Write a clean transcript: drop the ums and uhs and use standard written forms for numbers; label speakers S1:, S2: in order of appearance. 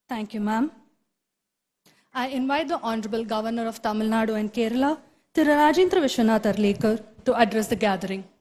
S1: Thank you, ma'am. I invite the Honorable Governor of Tamil Nadu and Kerala, Thiru Rajendra Vishwanath Arlekar, to address the gathering.